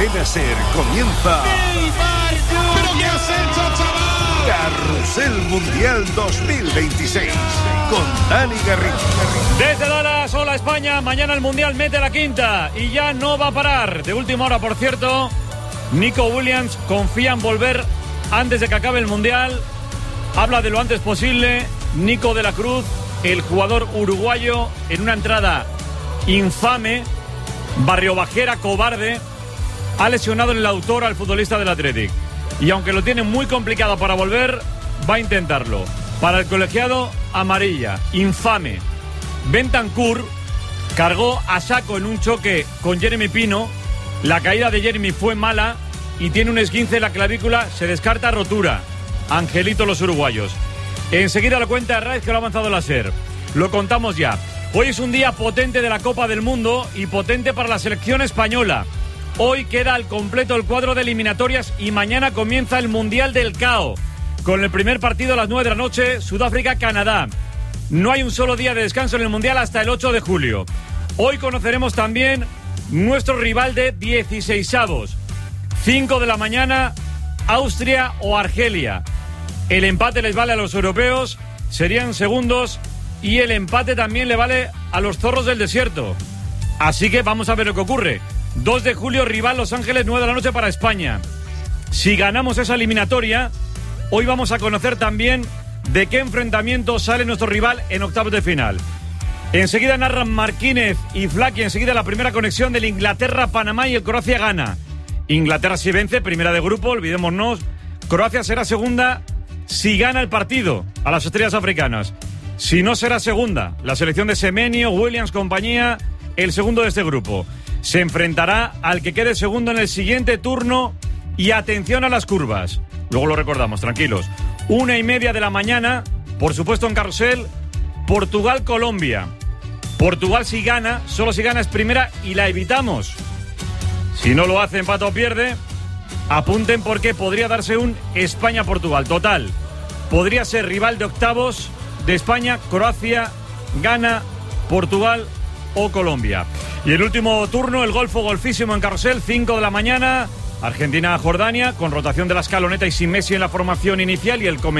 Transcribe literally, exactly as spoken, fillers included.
Cadena SER comienza. ¿Pero qué has hecho, chaval? Carrusel Mundial dos mil veintiséis con Dani Garrido. Desde Dallas, hola España. Mañana el Mundial mete la quinta y ya no va a parar. De última hora, por cierto, Nico Williams confía en volver antes de que acabe el Mundial. Habla de lo antes posible. Nico de la Cruz, el jugador uruguayo, en una entrada infame, barriobajera, cobarde, ha lesionado en el autor al futbolista del Athletic. Y aunque lo tiene muy complicado para volver, va a intentarlo. Para el colegiado, amarilla, infame. Bentancur cargó a saco en un choque con Jeremy Pino. La caída de Jeremy fue mala y tiene un esguince en la clavícula. Se descarta rotura. Angelito los uruguayos. Enseguida lo cuenta Raiz, que lo ha avanzado la SER. Lo contamos ya. Hoy es un día potente de la Copa del Mundo y potente para la selección española. Hoy queda al completo el cuadro de eliminatorias y mañana comienza el Mundial del C A O. Con el primer partido a las nueve de la noche, Sudáfrica-Canadá. No hay un solo día de descanso en el Mundial hasta el ocho de julio. Hoy conoceremos también nuestro rival de dieciseisavos. cinco de la mañana, Austria o Argelia. El empate les vale a los europeos, serían segundos, y el empate también le vale a los zorros del desierto. Así que vamos a ver lo que ocurre. dos de julio, rival Los Ángeles, nueve de la noche para España. Si ganamos esa eliminatoria, hoy vamos a conocer también de qué enfrentamiento sale nuestro rival en octavos de final. Enseguida narran Marquínez y Flaqui, enseguida la primera conexión del Inglaterra-Panamá y el Croacia-Ghana. Inglaterra si vence, primera de grupo, olvidémonos. Croacia será segunda si gana el partido a las estrellas africanas. Si no, será segunda la selección de Semenyo, Williams, compañía, el segundo de este grupo. Se enfrentará al que quede segundo en el siguiente turno y atención a las curvas. Luego lo recordamos, tranquilos. Una y media de la mañana, por supuesto en Carrusel, Portugal-Colombia. Portugal si gana, solo si gana es primera y la evitamos. Si no lo hace, empata o pierde, apunten porque podría darse un España-Portugal. Total, podría ser rival de octavos de España, Croacia, Ghana, Portugal o Colombia. Y el último turno, el golfo golfísimo en Carrusel, cinco de la mañana, Argentina-Jordania, con rotación de la escaloneta y sin Messi en la formación inicial y el comentario